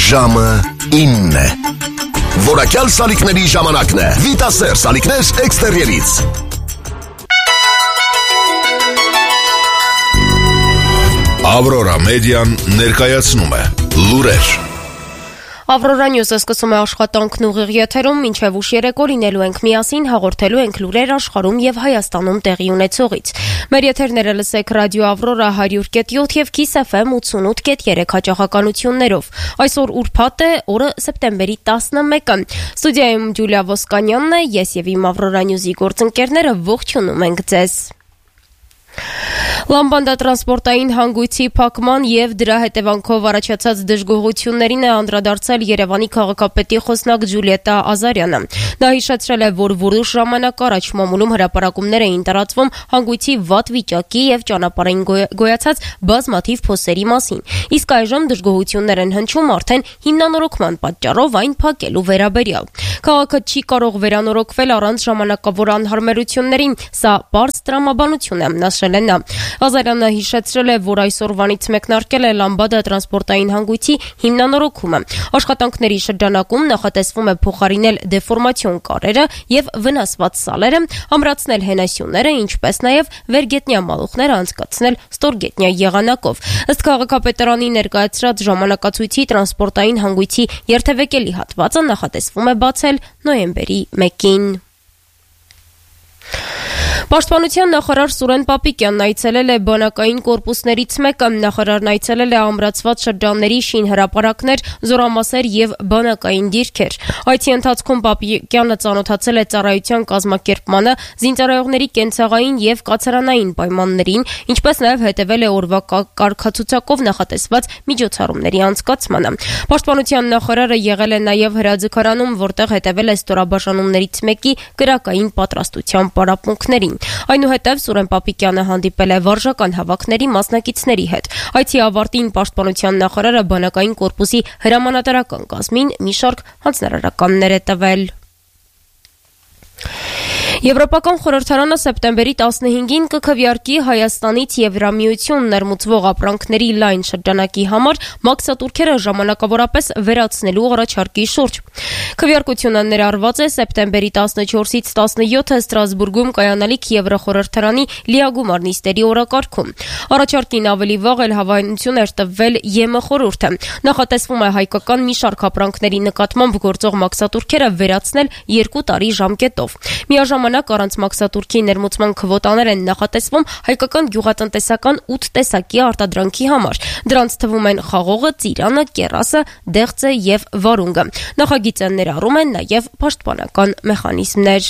Ժամը 9 է։ Որակյալ սալիկների ժամանակն է։ Վիտասեր սալիկներ էքստերիերից։ Ավրորա մեդիան ներկայացնում է լուրեր։ Ավրորա Նյուզը սկսում է աշխատանքն ուղիղ եթերում, մինչև ուշ երեկո լինելու ենք միասին, հաղորդելու ենք լուրեր աշխարհում եւ Հայաստանում տեղի ունեցողից։ Մեր եթերները լսեք ռադիո Ավրորա 100.7 եւ Kiss FM 88.3 հաճախականություններով։ Այսօր ուրբաթ է, օրը սեպտեմբերի 11-ը։ Ստուդիայում Ջուլիա Ոսկանյանն է, ես եւ իմ Ավրորա Նյուզի գործընկերները ողջունում ենք ձեզ։ Լամբանդա տրանսպորտային հանգույցի փակման եւ դրա հետևանքով առաջացած դժգոհություններին է անդրադարձել Երևանի քաղաքապետի խոսնակ Ջուլիետա Ազարյանը։ Նա հիշեցրել է, որ որոշ ժամանակ առաջ մամուլում հրապարակումներ էին տարածվում հանգույցի վատ վիճակի եւ ճանապարհային գոյացած բազմաթիվ փոսերի մասին։ Իսկ այժմ դժգոհություններ են հնչում արդեն հիմնանորոգման պատճառով այն փակելու վերաբերյալ։ Քաղաքը չի կարող վերանորոգվել առանց ժամանակավոր անհարմերություններին, սա պարզ տրամաբանություն է, նշել է նա։ Ազարյանը հիշեցրել է, որ այսօրվանից մեկնարկել է Լամբադա տրանսպորտային հանգույցի հիմնանորոգումը։ Աշխատանքների շրջանակում նախատեսվում է փոխարինել դեֆորմացիոն կարերը եւ վնասված սալերը, ամրացնել հենասյուները, ինչպես նաեւ վերգետնյա մալուխները անցկացնել ստորգետնյա եղանակով։ Ըստ քաղաքապետարանի ներկայացրած ժամանակացույցի տրանսպորտային հանգույցի երթևեկելի հատվածը նախատեսվում է բացել նոյեմբերի 1-ին։ Պաշտպանության նախարար Սուրեն Պապիկյանն այցելել է բանակային կորպուսներից մեկը։ Նախարարն այցելել է ամրացված շրջանների շինհրապարակներ, զորամասեր եւ բանակային դիրքեր։ Այցի ընթացքում Պապիկյանը ծանոթացել է ծառայության կազմակերպմանը, զինծառայողների կենցաղային եւ կացարանային պայմաններին, ինչպես նաեւ հետեւել է օրվա կարգացուցակով նախատեսված միջոցառումների անցկացմանը։ Պաշտպանության նախարարը եղել է նաեւ հրաձգարանում, որտեղ հետեւել է ստորաբաժանումներից մեկի կրակային պատրաստության պարապմունքներին։ Այնուհետև Սուրեն Պապիկյանը հանդիպել է վարժական հավաքների մասնակիցների հետ։ Այցի ավարտին պաշտպանության նախարարը բանակային կորպուսի հրամանատարական կազմին մի շարք հանձնարարականներ է տվել։ Եվրոպական խորհրդարանը սեպտեմբերի 15-ին կքվեարկի Հայաստանից Եվրամիություն ներմուծվող ապրանքների լայն շրջանակի համար մաքսատուրքերը ժամանակավորապես վերացնելու առաջարկի շուրջ։ Քվեարկությունը ներառված է սեպտեմբերի 14-ից 17-ը Ստրասբուրգում կայանալիք Եվրոխորհրդարանի լիագումար նիստերի օրակարգում։ Առաջարկին ավելի վաղ էլ հավանություն էր տվել ԵՄ խորհուրդը։ Նախատեսվում է հայկական մի շարք ապրանքների նկատմամբ գործող մաքսատուրքերը վերացնել 2 տարի ժամկետով։ Միաժամանակ առանց մաքսատուրքի ներմուծման քվոտաներ են նախատեսվում հայկական գյուղատնտեսական 8 տեսակի արտադրանքի համար։ Դրանց թվում են խաղողը, ծիրանը, կեռասը, դեղձը եւ վարունգը։ Նախագիծը ներառում է նաեւ պաշտպանական մեխանիզմներ։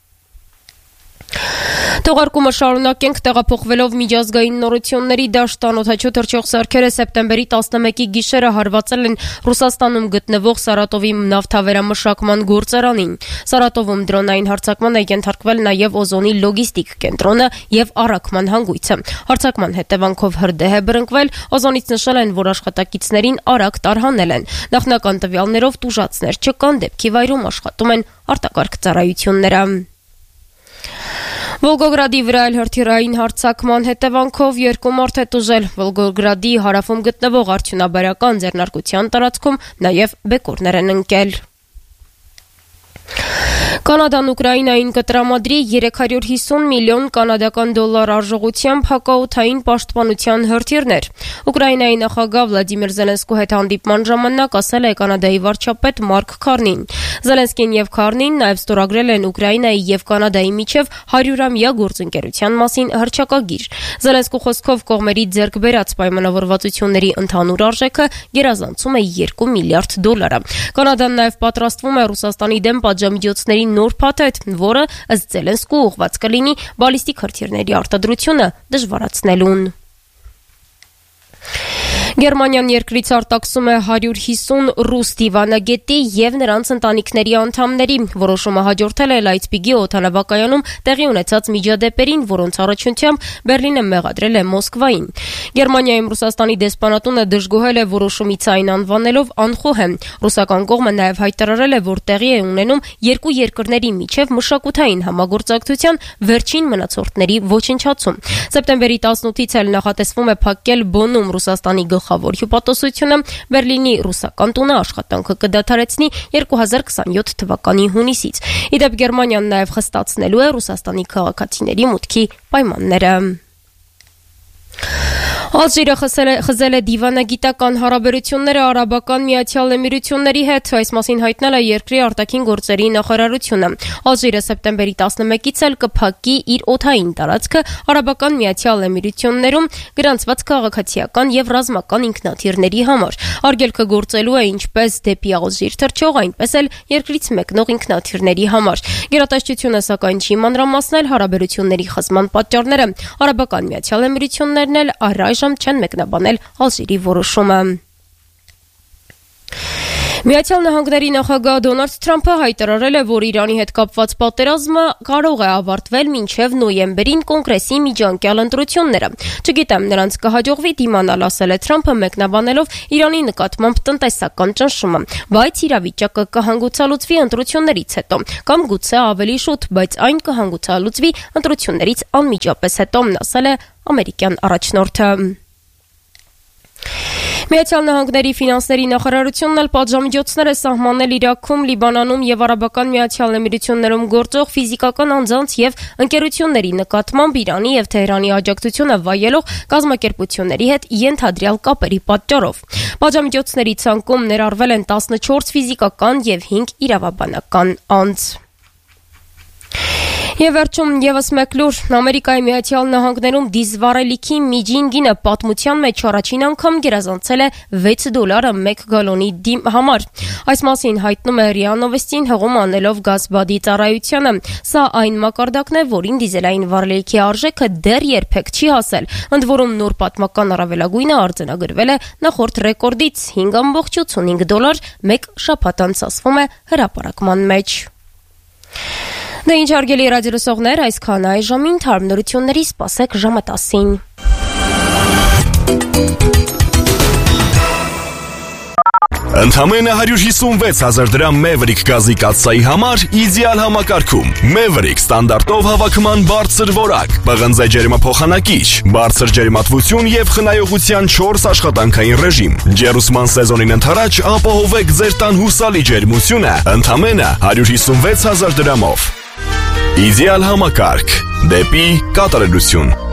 Թողարկումը շարունակենք տեղափոխվելով միջազգային նորությունների դաշտ անօդաչու թռչող սարքերը սեպտեմբերի 11-ի գիշերը հարվածել են Ռուսաստանում գտնվող Սարատովի նավթավերամշակման գործարանին։ Սարատովում դրոնային հարձակման է ենթարկվել նաև օզոնի լոգիստիկ կենտրոնը եւ առաքման հանգույցը։ Հարձակման հետևանքով հրդեհ է բռնկվել, օզոնից նշել են, որ աշխատակիցներին արագ տարհանել են։ Նախնական տվյալներով տուժածներ չկան, դեպքի վայրում աշխատում են արտակարգ ծառայությունները։ Վոլգոգրադի վրա էլ հրթիռային հարձակման հետևանքով 2 մարդ է տուժել։ Վոլգոգրադի հարավում գտնվող արդյունաբերական ձեռնարկության տարածքում նաև բեկորներ են ընկել։ Կանադան Ուկրաինային կտրամադրի 350 միլիոն կանադական դոլար արժողությամբ հակաօդային պաշտպանության հրթիռներ։ Ուկրաինայի նախագահ Վլադիմիր Զելենսկու հետ հանդիպման ժամանակ ասել է Կանադայի վարչապետ Մարկ Քարնին։ Զելենսկին եւ Քարնին նաև ստորագրել են Ուկրաինայի եւ Կանադայի միջև 100-ամյա գործընկերության մասին հռչակագիր։ Զելենսկու խոսքով կողմերի ձեռք բերած պայմանավորվածությունների ընդհանուր արժեքը գերազանցում է 2 միլիարդ դոլարը։ Կանադան նաև պատրաստվում է Ռուսաստանի դեմ պատժամիջոցների նոր փաթեթ, որը ըստ Զելենսկու ուղղված կլինի բալիստիկ հրթիռների արտադրությունը դժվարացնելուն։ Գերմանիան երկրից արտաքսում է 150 ռուս դիվանագետի եւ նրանց ընտանիքների անդամների։ Որոշումը հաջորդել է Լայցպիգի օդանավակայանում տեղի ունեցած միջադեպերին, որոնց առաջնությամբ Բերլինը մեղադրել է Մոսկվային։ Գերմանիայում Ռուսաստանի դեսպանատունը դժգոհել է որոշումից այն անվանելով անխոհ է։ Ռուսական կողմը նաեւ հայտարարել է, որ տեղի է ունենում երկու երկրների միջև մշակութային համագործակցության վերջին մնացորդների ոչնչացում։ Սեպտեմբերի 18-ից էլ նախատեսվում է փակել Բոնում Ռուսաստանի գլխավոր հյուպատոսությունը Բերլինի ռուսական տունը աշխատանքը կդադարեցնի 2027 թվականի հունիսից։ Իդեպ Գերմանիան նաև խստացնելու է Ռուսաստանի քաղաքացիների մուտքի պայմանները։ Ալժիրը խզել է դիվանագիտական հարաբերությունները Արաբական Միացյալ Էմիրությունների հետ, այս մասին հայտնել է երկրի արտաքին գործերի նախարարությունը։ Ալժիրը սեպտեմբերի 11-ից էլ կփակի իր օդային տարածքը Արաբական Միացյալ Էմիրություններում գրանցված քաղաքացիական եւ ռազմական ինքնաթիռների համար։ Արգելքը գործելու է ինչպես դեպի Ալժիր թռչող, այնպես էլ երկրից մեկնող ինքնաթիռների համար։ Գերատեսչությունը սակայն չի մանրամասնել հարաբերությունների խզման պատճառները։ Արաբական Միացյալ Էմիրություններն էլ առայժմ չեն մեկնաբանել Ալժիրի որոշումը։ Միացյալ Նահանգների նախագահ Դոնալդ Թրամփը հայտարարել է, որ Իրանի հետ կապված պատերազմը կարող է ավարտվել մինչև նոյեմբերին կոնգրեսի միջանկյալ ընտրությունները։ Չգիտեմ, նրանց կհաջողվի դիմանալ, ասել է Թրամփը, մեկնաբանելով Իրանի նկատմամբ տնտեսական ճնշումը, բայց իրավիճակը կհանգուցալուծվի ընտրություններից հետո, կամ գուցե ավելի շուտ, բայց այն կհանգուցալուծվի ընտրություններից անմիջապես հետո, ասել է ամերիկյան առաջնորդը։ Միացյալ Նահանգների ֆինանսների նախարարությունն էլ պատժամիջոցներ է սահմանել Իրաքում, Լիբանանում եւ Արաբական Միացյալ Էմիրություններում գործող ֆիզիկական անձանց եւ ընկերությունների նկատմամբ Իրանի եւ Թեհրանի աջակցությունը վայելող կազմակերպությունների հետ ենթադրյալ կապերի պատճառով։ Պատժամիջոցների ցանկում ներառվել են 14 ֆիզիկական եւ 5 իրավաբանական անձ։ Եվ վերջում եւս մեկ լուր, Ամերիկայի Միացյալ Նահանգներում դիզվառելիքի միջին գինը պատմության մեջ առաջին անգամ գերազանցել է $6 1 գալոնի համար։ Այս մասին հայտնում է ՌԻԱ Նովոստին հղում անելով գազբադի ծառայությանը։ Սա այն մակարդակն է, որին դիզելային վառելիքի արժեքը դեռ երբեք չի հասել։ Ընդ որում նոր պատմական առավելագույնը արձանագրվել է նախորդ ռեկորդից $5.85 մեկ շաբաթ անց, ասվում է հրապարակման մեջ։ Դե ինչ հարգելի ռադիոլսողներ, այսքան այժմին թարմ նորությունների սպասեք ժամը 10-ին։ Ընդամենը 156,000 դրամ Maverick գազի կաթսայի համար իդեալ համակարգում։ Maverick ստանդարտով հավաքման բարձր որակ, պղնձե ջերմափոխանակիչ, բարձր ջերմատվություն եւ խնայողության 4 աշխատանքային ռեժիմ։ Ջերուսման սեզոնին ընդառաջ ապահովեք ձեր տան հուսալի ջերմությունը ընդամենը 156,000 դրամով։ Իդեալ համակարգ դեպի կատարելություն։